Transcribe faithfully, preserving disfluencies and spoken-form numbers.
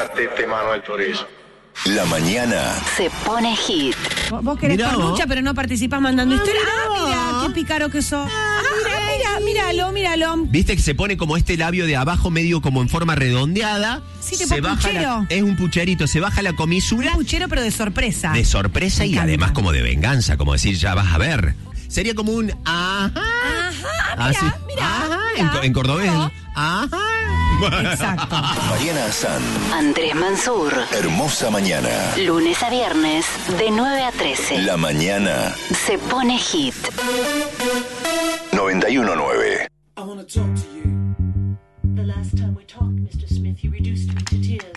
partiste Manuel Turizo. La mañana se pone hit. Vos querés Mirá cornucha, vos. pero no participás mandando Ah, historias. mirá Ah, mira, vos. qué pícaro que sos. Ah, mira, mira, míralo, míralo. Viste que se pone como este labio de abajo medio como en forma redondeada. Sí, tipo se baja puchero. la- es un pucherito, se baja la comisura Un puchero, pero de sorpresa. de sorpresa Me y encanta. además como de venganza, como decir, ya vas a ver. Sería como un ajá. Ajá, mira, Así. mira, Ajá, mira. en, co- en cordobés. No. Ajá. Exacto. Mariana Azán. Andrés Mansur. Hermosa mañana. Lunes a viernes, de nueve a trece. La mañana Se pone hit. noventa y uno nueve. I wanna talk to you. The last time we talked, Mister Smith, you reduced me to tears.